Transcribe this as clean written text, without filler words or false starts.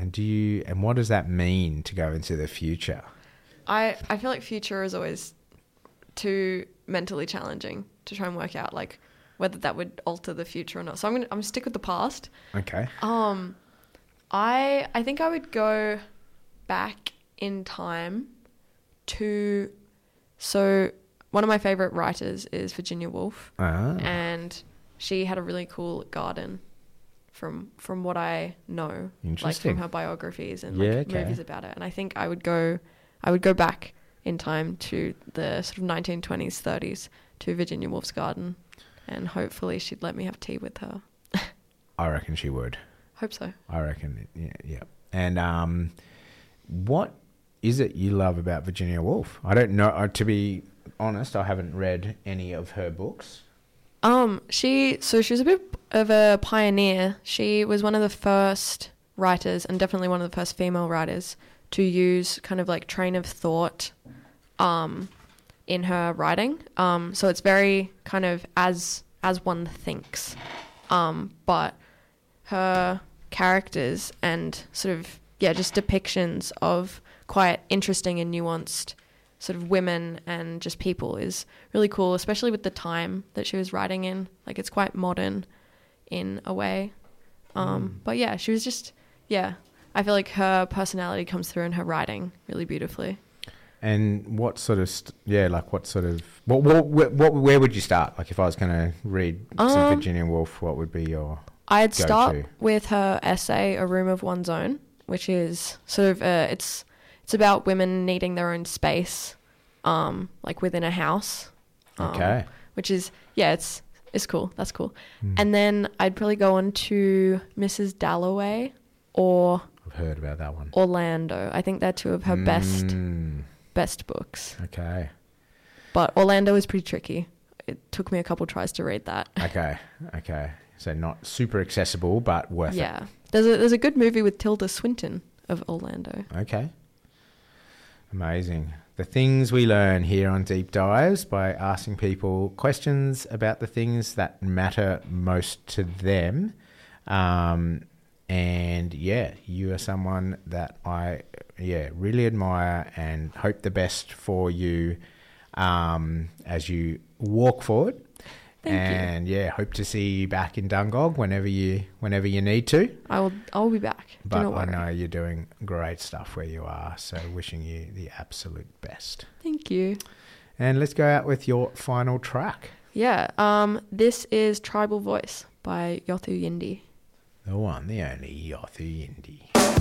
And what does that mean to go into the future? I feel like future is always too mentally challenging to try and work out like whether that would alter the future or not. So I'm gonna stick with the past. Okay. I think I would go back in time to, so one of my favorite writers is Virginia Woolf, and she had a really cool garden from what I know, like from her biographies and movies about it. And I think I would go back in time to the sort of 1920s, 30s to Virginia Woolf's garden, and hopefully she'd let me have tea with her. I reckon she would. Hope so. I reckon, yeah. And what is it you love about Virginia Woolf? I don't know. To be honest, I haven't read any of her books. She was a bit of a pioneer. She was one of the first writers, and definitely one of the first female writers, to use kind of like train of thought in her writing. So it's very kind of as one thinks. But her characters and sort of, just depictions of quite interesting and nuanced sort of women and just people is really cool, especially with the time that she was writing in. Like, it's quite modern in a way. But yeah, she was just, I feel like her personality comes through in her writing really beautifully. And what sort of, where would you start? Like, if I was going to read some Virginia Woolf, what would be your I'd start with her essay, A Room of One's Own, which is sort of, it's about women needing their own space, like within a house. Okay. Which is, it's cool. That's cool. And then I'd probably go on to Mrs. Dalloway or... I've heard about that one. Orlando. I think they're two of her best books. Okay. But Orlando is pretty tricky. It took me a couple tries to read that. Okay. So not super accessible, but worth it. Yeah. There's a good movie with Tilda Swinton of Orlando. Okay. Amazing. The things we learn here on Deep Dives by asking people questions about the things that matter most to them. And you are someone that I really admire and hope the best for you as you walk forward. Thank you. Hope to see you back in Dungog whenever you need to. I'll be back. But I know you're doing great stuff where you are, so wishing you the absolute best. Thank you. And let's go out with your final track. Yeah. This is Tribal Voice by Yothu Yindi. The one, the only Yothu Yindi.